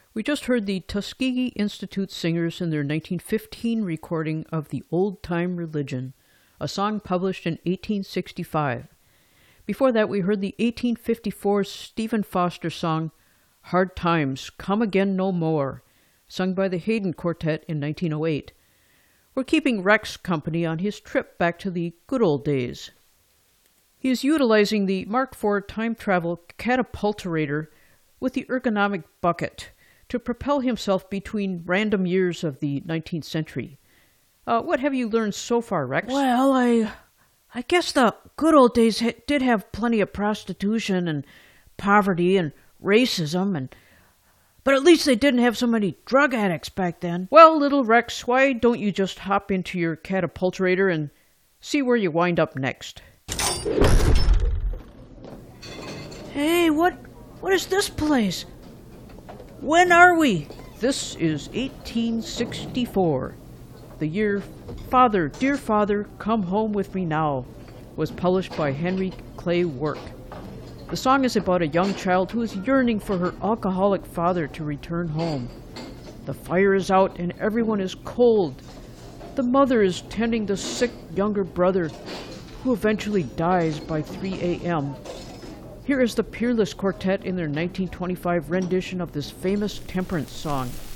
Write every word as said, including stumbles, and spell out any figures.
We just heard the Tuskegee Institute Singers in their nineteen fifteen recording of The Old Time Religion, a song published in eighteen sixty-five. Before that, we heard the eighteen fifty-four Stephen Foster song, Hard Times, Come Again No More, sung by the Haydn Quartet in nineteen oh eight. We're keeping Rex company on his trip back to the good old days. He is utilizing the Mark four time travel catapulterator with the ergonomic bucket to propel himself between random years of the nineteenth century. Uh, what have you learned so far, Rex? Well, I I guess the good old days ha- did have plenty of prostitution and poverty and racism, and but at least they didn't have so many drug addicts back then. Well, little Rex, why don't you just hop into your catapulterator and see where you wind up next? Hey, what what is this place? When are we? This is eighteen sixty-four. The year Father, Dear Father, Come Home With Me Now was published by Henry Clay Work. The song is about a young child who is yearning for her alcoholic father to return home. The fire is out and everyone is cold. The mother is tending the sick younger brother who eventually dies by three a.m. Here is the Peerless Quartet in their nineteen twenty-five rendition of this famous temperance song.